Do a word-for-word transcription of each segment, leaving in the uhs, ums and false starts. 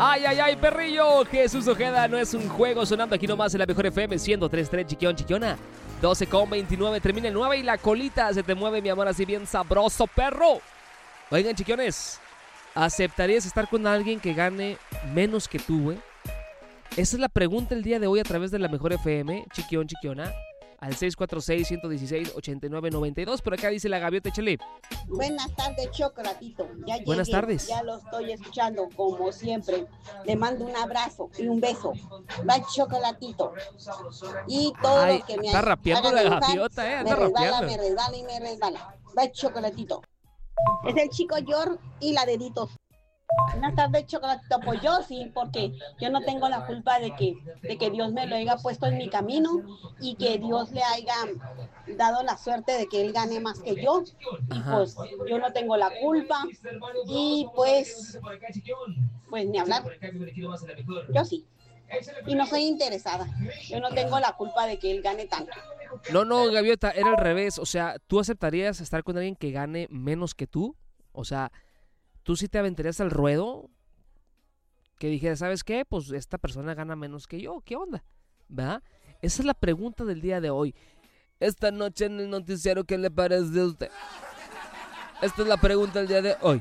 Ay, ay, ay, perrillo. Jesús Ojeda, no es un juego, sonando aquí nomás en la mejor F M ciento tres punto tres, chiquión, chiquiona. doce con veintinueve, termina el nueve y la colita se te mueve, mi amor, así bien sabroso, perro. Oigan, chiquiones, ¿aceptarías estar con alguien que gane menos que tú, güey? Esa es la pregunta el día de hoy a través de la mejor F M, chiquión, chiquiona. Al seis cuatro seis, uno uno seis, ocho nueve nueve dos. Por acá dice la gaviota, échale. Buenas tardes, Chocolatito. Ya Buenas llegué, tardes. Ya lo estoy escuchando, como siempre. Le mando un abrazo y un beso. Va, Chocolatito. Y todo Ay, lo que me está rapeando hagan la enojar, gaviota, eh, anda me resbala, rapeando. me resbala y me resbala. Va, Chocolatito. Es el chico Yor y la deditos. Buenas tardes, Chocolatito. Pues yo sí, porque yo no tengo la culpa de que, de que Dios me lo haya puesto en mi camino y que Dios le haya dado la suerte de que él gane más que yo. Y Ajá. pues yo no tengo la culpa y pues, pues ni hablar. Yo sí. Y no soy interesada. Yo no tengo la culpa de que él gane tanto. No, no, gaviota, era al revés. O sea, ¿tú aceptarías estar con alguien que gane menos que tú? O sea, ¿tú sí te aventarías al ruedo? Que dijeras, ¿sabes qué? Pues esta persona gana menos que yo. ¿Qué onda? ¿Verdad? Esa es la pregunta del día de hoy. Esta noche en el noticiero, ¿qué le parece a usted? Esta es la pregunta del día de hoy.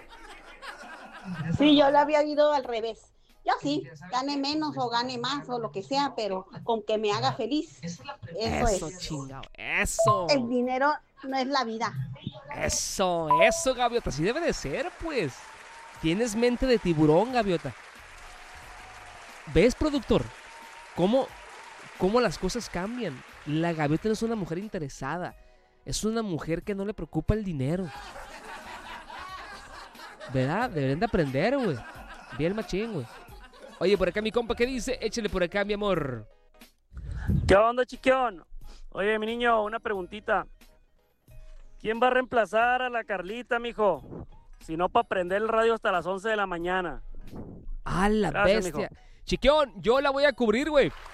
Sí, yo lo había ido al revés. Yo sí, gane menos o gane más o lo que sea, pero con que me haga feliz. Eso, Eso, es. chingado. Eso. El dinero no es la vida. Eso, eso, gaviota. Así debe de ser, pues. Tienes mente de tiburón, gaviota. ¿Ves, productor? ¿Cómo, cómo las cosas cambian? La gaviota no es una mujer interesada. Es una mujer que no le preocupa el dinero. ¿Verdad? Deberían de aprender, güey. Bien machín, güey. Oye, por acá mi compa, ¿qué dice? Échale por acá, mi amor. ¿Qué onda, chiquión? Oye, mi niño, una preguntita. ¿Quién va a reemplazar a la Carlita, mijo? Si no, para prender el radio hasta las once de la mañana. ¡A la Gracias, bestia! mijo. Chiquión, yo la voy a cubrir, güey.